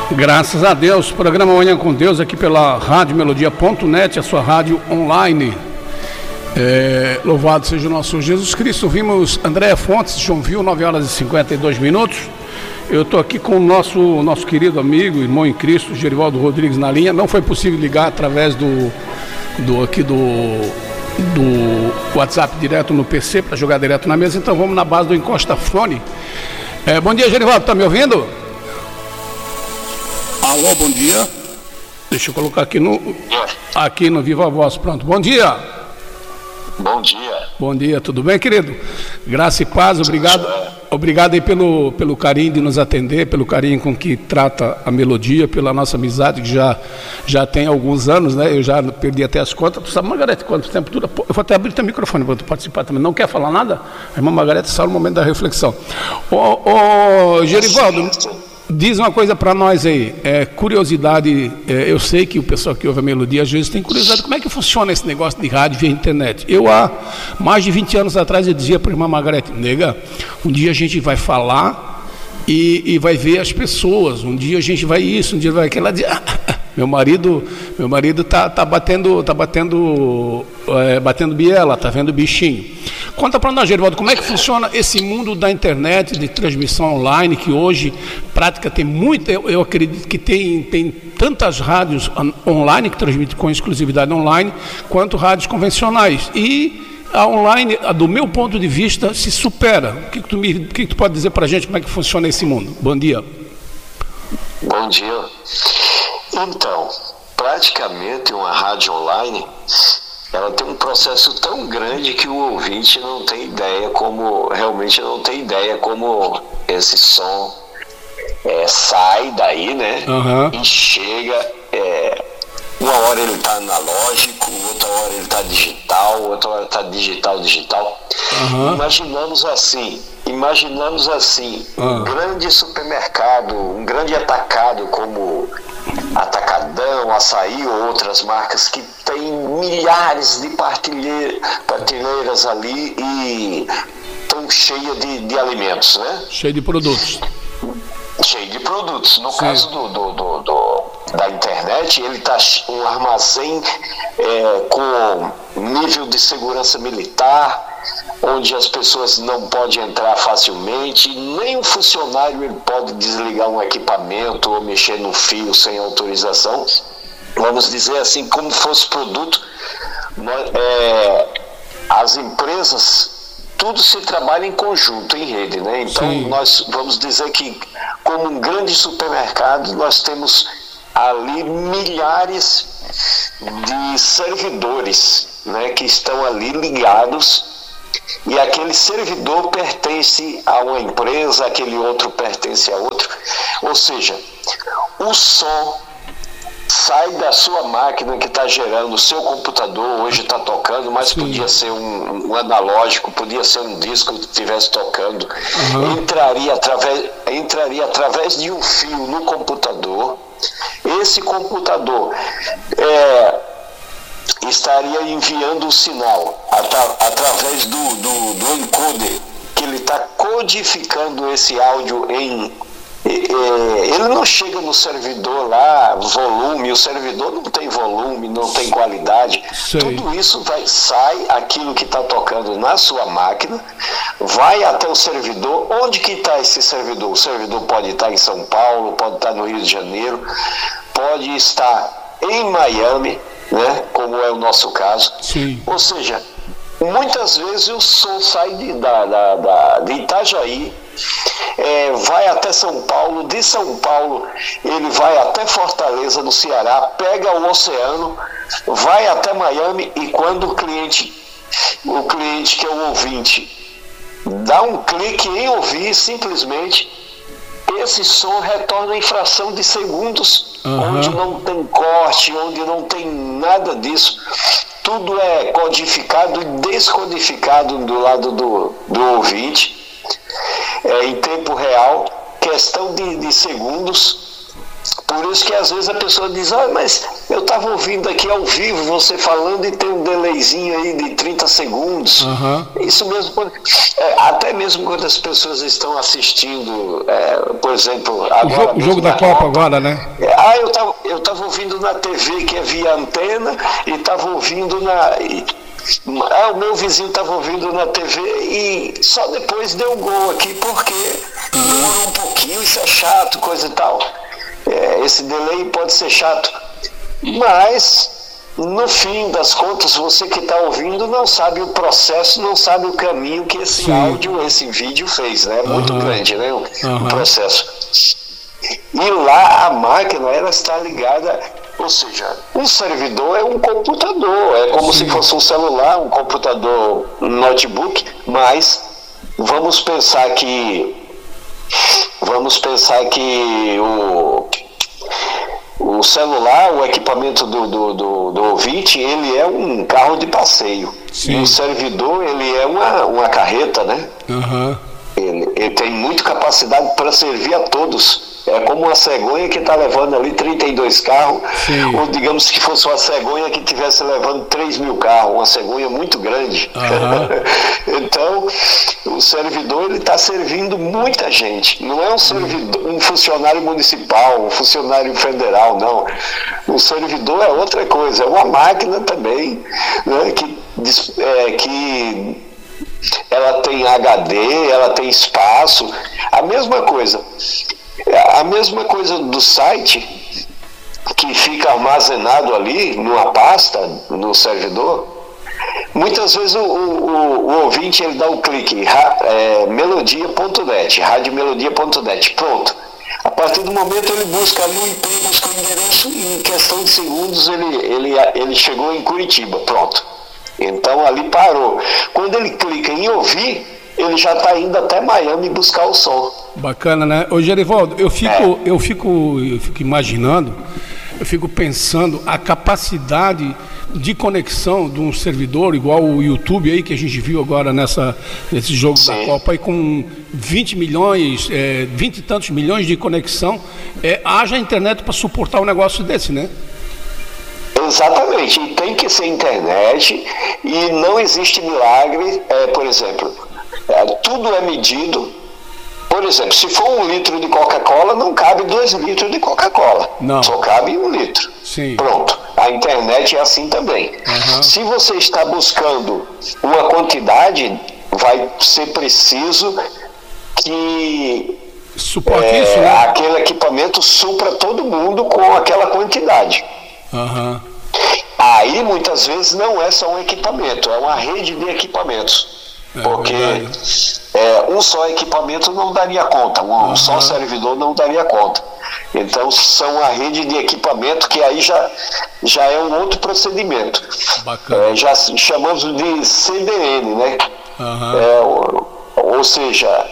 Graças a Deus, programa Manhã com Deus aqui pela radiomelodia.net, a sua rádio online. Louvado seja o nosso Jesus Cristo. Vimos Andréa Fontes, Joinville, 9 horas e 52 minutos. Eu estou aqui com o nosso querido amigo, irmão em Cristo, Gerivaldo Rodrigues na linha. Não foi possível ligar através do WhatsApp direto no PC para jogar direto na mesa, então vamos na base do Encosta Fone. Bom dia, Gerivaldo, está me ouvindo? Alô, bom dia. Deixa eu colocar aqui no Viva Voz, pronto. Bom dia. Bom dia. Bom dia, tudo bem, querido? Graça e paz, obrigado aí pelo carinho de nos atender, pelo carinho com que trata a melodia, pela nossa amizade, que já tem alguns anos, né? Eu já perdi até as contas. Tu sabe, Margarete, quanto tempo dura? Eu vou até abrir teu microfone para tu participar também. Não quer falar nada? A irmã Margarete está no momento da reflexão. Gerivaldo, diz uma coisa para nós aí, curiosidade, eu sei que o pessoal que ouve a melodia às vezes tem curiosidade, como é que funciona esse negócio de rádio via internet? Eu há mais de 20 anos atrás eu dizia para a irmã Margarete, nega, um dia a gente vai falar e vai ver as pessoas, um dia a gente vai isso, um dia vai aquilo, ela diz, meu marido tá batendo biela, tá vendo bichinho. Conta para nós, Gerivaldo, como é que funciona esse mundo da internet, de transmissão online, que hoje prática tem muita, eu acredito que tem tantas rádios online que transmitem com exclusividade online, quanto rádios convencionais. E a online, do meu ponto de vista, se supera. O que tu pode dizer para a gente como é que funciona esse mundo? Bom dia. Bom dia. Então, praticamente uma rádio online, ela tem um processo tão grande que o ouvinte não tem ideia como esse som sai daí, né? Uhum. E chega, uma hora ele está analógico, outra hora ele está digital, outra hora está digital. Uhum. Imaginamos assim, um grande supermercado, um grande atacado como Atacadão, Açaí ou outras marcas que tem milhares de prateleiras ali e estão cheias de alimentos, né? Cheio de produtos. No Sim. caso da internet, ele está um armazém com nível de segurança militar, onde as pessoas não podem entrar facilmente, nem um funcionário ele pode desligar um equipamento ou mexer no fio sem autorização. Vamos dizer assim, como fosse produto, as empresas, tudo se trabalha em conjunto, em rede, né? Então, Sim. Nós vamos dizer que, como um grande supermercado, nós temos ali milhares de servidores, né, que estão ali ligados, e aquele servidor pertence a uma empresa, aquele outro pertence a outro. Ou seja, o som sai da sua máquina que está gerando, o seu computador hoje está tocando, mas Sim. Podia ser um analógico, podia ser um disco que estivesse tocando. Uhum. Entraria através de um fio no computador. Esse computador estaria enviando o sinal através do encoder, que ele está codificando esse áudio em... ele não chega no servidor lá, volume, o servidor não tem volume, não tem qualidade. Sei. Tudo isso sai aquilo que está tocando na sua máquina, vai até o servidor. Onde que está esse servidor? O servidor pode estar em São Paulo, pode estar no Rio de Janeiro, pode estar em Miami, né, como é o nosso caso. Sim. Ou seja, muitas vezes o som sai de Itajaí, vai até São Paulo, de São Paulo ele vai até Fortaleza, no Ceará, pega o oceano, vai até Miami, e quando o cliente que é o ouvinte dá um clique em ouvir, simplesmente esse som retorna em fração de segundos, uhum. Onde não tem corte, onde não tem nada disso. Tudo é codificado e descodificado do lado do ouvinte, em tempo real, questão de segundos. Por isso que às vezes a pessoa diz, mas eu estava ouvindo aqui ao vivo você falando e tem um delayzinho aí de 30 segundos. Uhum. Isso mesmo, até mesmo quando as pessoas estão assistindo, por exemplo, agora o jogo da Copa agora, né? Eu estava ouvindo na TV, que é via antena, e estava ouvindo o meu vizinho estava ouvindo na TV e só depois deu gol aqui, porque demorou um pouquinho, isso é chato, coisa e tal. Esse delay pode ser chato, mas no fim das contas você que está ouvindo não sabe o processo, não sabe o caminho que esse áudio, esse vídeo fez, né? Muito grande, né? O processo. E lá a máquina, ela está ligada, ou seja, um servidor é um computador, é como se fosse um celular, um computador, um notebook, mas vamos pensar que o celular, o equipamento do ouvinte, ele é um carro de passeio. Sim. E o servidor, ele é uma carreta, né? Uhum. Ele tem muita capacidade para servir a todos. É como uma cegonha que está levando ali 32 carros, sim, ou digamos que fosse uma cegonha que estivesse levando 3.000 carros, uma cegonha muito grande. Uhum. Então, o servidor está servindo muita gente. Não é um servidor, um funcionário municipal, um funcionário federal, não. O servidor é outra coisa, é uma máquina também, né, que ela tem HD, ela tem espaço. A mesma coisa do site, que fica armazenado ali numa pasta, no servidor. Muitas vezes o ouvinte, ele dá um clique, melodia.net, radiomelodia.net, pronto. A partir do momento ele busca ali o IP, busca o endereço, e em questão de segundos ele chegou em Curitiba, pronto. Então ali parou. Quando ele clica em ouvir, ele já está indo até Miami buscar o som. Bacana, né? Ô Gerivaldo, eu fico imaginando, eu fico pensando a capacidade de conexão de um servidor igual o YouTube aí, que a gente viu agora nesse jogo, sim, da Copa aí, com 20 milhões, 20 e tantos milhões de conexão, haja internet para suportar um negócio desse, né? Exatamente, e tem que ser internet, e não existe milagre. Por exemplo, tudo é medido. Por exemplo, se for 1 litro de Coca-Cola, não cabe 2 litros de Coca-Cola, só cabe 1 litro. Sim. Pronto, a internet é assim também. Uhum. Se você está buscando uma quantidade, vai ser preciso que isso, né? aquele equipamento supra todo mundo com aquela quantidade. Uhum. Aí muitas vezes não é só um equipamento, é uma rede de equipamentos. Porque um só equipamento não daria conta, só servidor não daria conta. Então são a rede de equipamento, que aí já é um outro procedimento. Já chamamos de CDN, né? Uhum. Ou seja,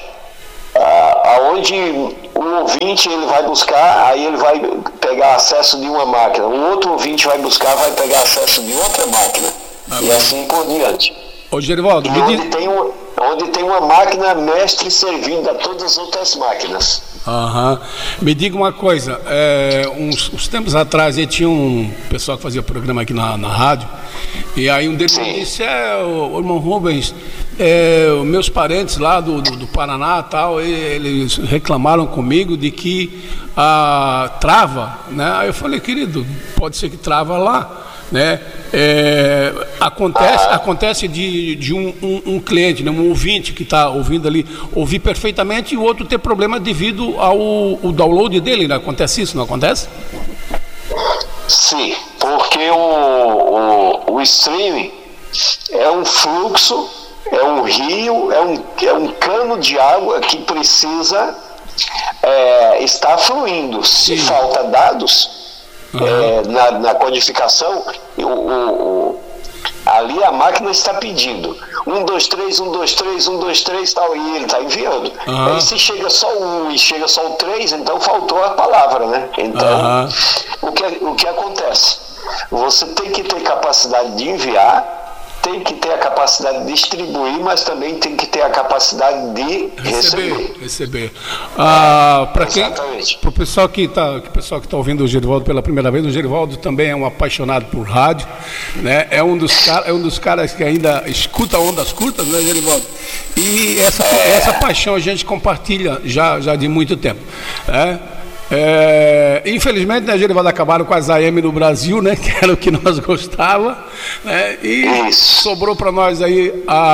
aonde o ouvinte ele vai buscar, aí ele vai pegar acesso de uma máquina, o outro ouvinte vai buscar, vai pegar acesso de outra máquina, e assim por diante. Ô Gerivaldo, onde tem uma máquina mestre servindo a todas as outras máquinas. Uhum. Me diga uma coisa, uns tempos atrás aí tinha um pessoal que fazia programa aqui na rádio, e aí um deles disse, o irmão Rubens, meus parentes lá do Paraná tal, eles reclamaram comigo de que trava, né? Aí eu falei, querido, pode ser que trava lá, né? Acontece de um cliente, né, um ouvinte que está ouvindo ali, ouvir perfeitamente, e o outro ter problema devido ao download dele, né? Acontece isso, não acontece? Sim, porque o streaming é um fluxo, é um rio, é um cano de água que precisa estar fluindo. Se falta dados na codificação, ali a máquina está pedindo 1, 2, 3, 1, 2, 3, 1, 2, 3, tal, e ele está enviando. Aí se chega só o 1 e chega só o 3, então faltou a palavra, né? Então, o que acontece? Você tem que ter capacidade de enviar, tem que ter a capacidade de distribuir, mas também tem que ter a capacidade de receber. Para o pessoal que está ouvindo o Gerivaldo pela primeira vez, o Gerivaldo também é um apaixonado por rádio, né? É um dos caras que ainda escuta ondas curtas, né, Gerivaldo? E essa paixão a gente compartilha já de muito tempo, né? Infelizmente, né, Gerivaldo, acabaram com as AM no Brasil, né, que era o que nós gostávamos, né, e sobrou para nós aí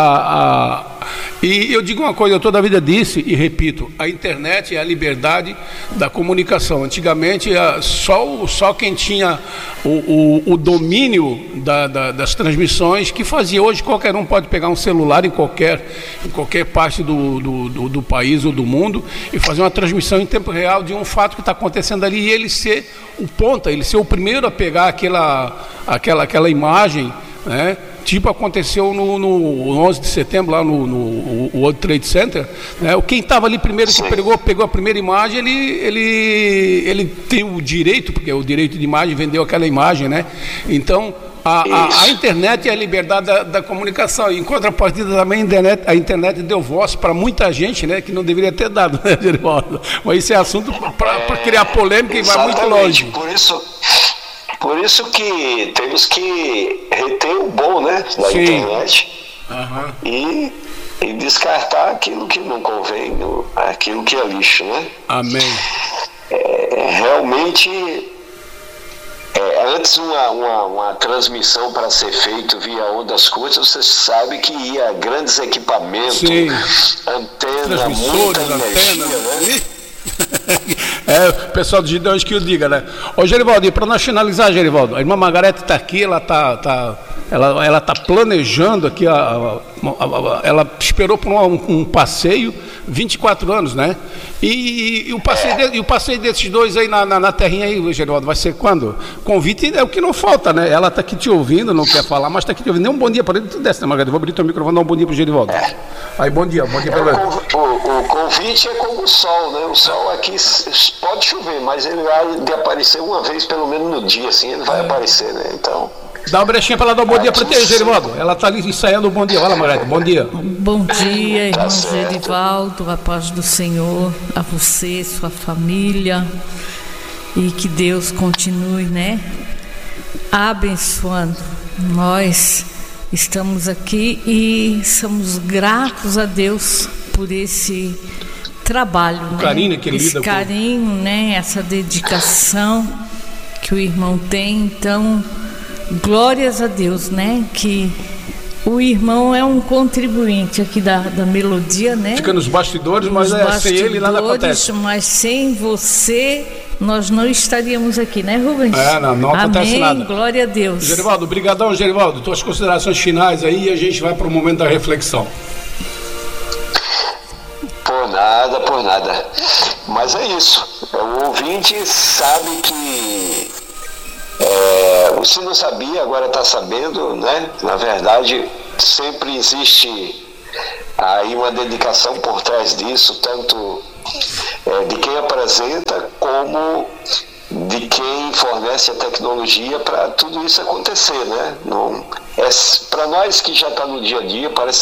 e eu digo uma coisa, eu toda a vida disse e repito, a internet é a liberdade da comunicação. Antigamente só quem tinha o domínio das transmissões que fazia. Hoje qualquer um pode pegar um celular em qualquer parte do país ou do mundo e fazer uma transmissão em tempo real de um fato que está acontecendo ali, e ele ser o ponta, ele ser o primeiro a pegar aquela imagem, né? Tipo aconteceu no 11 de setembro, lá no World Trade Center, né? Quem estava ali primeiro, que pegou a primeira imagem, ele tem o direito, porque o direito de imagem vendeu aquela imagem, né? Então, a internet é a liberdade da comunicação. Em contrapartida também, a internet deu voz para muita gente, né, que não deveria ter dado, né, Gerivaldo? Mas isso é assunto para criar polêmica e vai muito longe. Por isso que temos que reter o bom, né, da internet. E descartar aquilo que não convém, aquilo que é lixo, né? Amém. Realmente, antes uma transmissão para ser feito via ondas curtas, você sabe que ia grandes equipamentos, antena, muita energia, né? O pessoal do Gideões que o diga, né? Ô, Gerivaldo, e para nós finalizar, Gerivaldo, a irmã Margarete está aqui, ela está planejando aqui, ela esperou por um passeio, 24 anos, né? E o passeio desses dois aí na terrinha aí, Gerivaldo, vai ser quando? Convite é o que não falta, né? Ela está aqui te ouvindo, não quer falar, mas está aqui te ouvindo. Nem um bom dia para ele, tu desce, né, Margarete? Vou abrir teu microfone, dar um bom dia para o Gerivaldo. Aí, bom dia para ele. O convite é como o sol, né? O sol aqui pode chover, mas ele vai de aparecer uma vez, pelo menos no dia, assim, ele vai aparecer, né? Então... Dá uma brechinha para ela dar um bom dia para ti, Gerivaldo. Ela está ali ensaiando um bom dia. Vai lá, Margarete, bom dia. Bom dia, irmão Gerivaldo, a paz do Senhor, a você, sua família, e que Deus continue, né, abençoando. Nós estamos aqui e somos gratos a Deus por esse trabalho, o carinho que ele esse lida carinho, né, essa dedicação que o irmão tem. Então, glórias a Deus, né, que o irmão é um contribuinte aqui da melodia, né? Fica nos bastidores, mas sem ele nada acontece. Mas sem você, nós não estaríamos aqui, né, Rubens? Não acontece nada. Glória a Deus. Gerivaldo, brigadão, Gerivaldo. Tuas considerações finais aí e a gente vai para o momento da reflexão. Por nada. Mas é isso. O ouvinte sabe que se não sabia, agora está sabendo, né? Na verdade, sempre existe aí uma dedicação por trás disso, tanto de quem apresenta como de quem fornece a tecnologia para tudo isso acontecer, né? Para nós que já está no dia a dia, parece